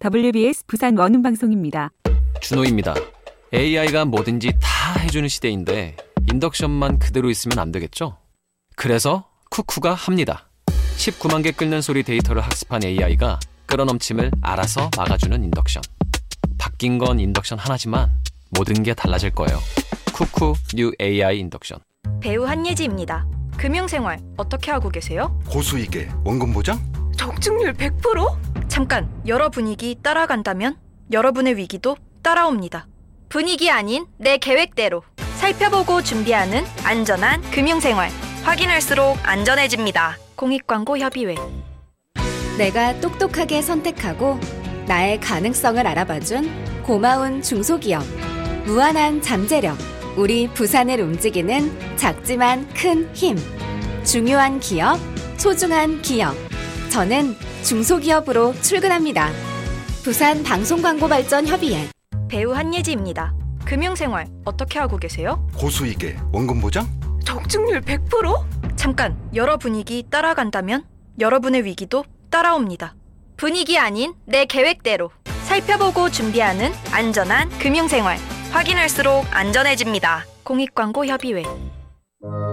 WBS 부산 원음방송입니다. 준호입니다. AI가 뭐든지 다 해주는 시대인데 인덕션만 그대로 있으면 안 되겠죠? 그래서 쿠쿠가 합니다. 19만 개 끓는 소리 데이터를 학습한 AI가 끓어넘침을 알아서 막아주는 인덕션. 바뀐 건 인덕션 하나지만 모든 게 달라질 거예요. 쿠쿠 뉴 AI 인덕션. 배우 한예지입니다. 금융생활 어떻게 하고 계세요? 고수익에 원금 보장? 적중률 100%? 잠깐, 여러 분위기 따라간다면 여러분의 위기도 따라옵니다. 분위기 아닌 내 계획대로 살펴보고 준비하는 안전한 금융생활. 확인할수록 안전해집니다. 공익광고협의회. 내가 똑똑하게 선택하고 나의 가능성을 알아봐준 고마운 중소기업. 무한한 잠재력. 우리 부산을 움직이는 작지만 큰 힘. 중요한 기업, 소중한 기업. 저는 중소기업으로 출근합니다. 부산 방송광고발전협의회. 배우 한예지입니다. 금융생활 어떻게 하고 계세요? 고수익에 원금 보장? 적중률 100%? 잠깐, 여러 분위기 따라간다면 여러분의 위기도 따라옵니다. 분위기 아닌 내 계획대로 살펴보고 준비하는 안전한 금융생활. 확인할수록 안전해집니다. 공익광고협의회.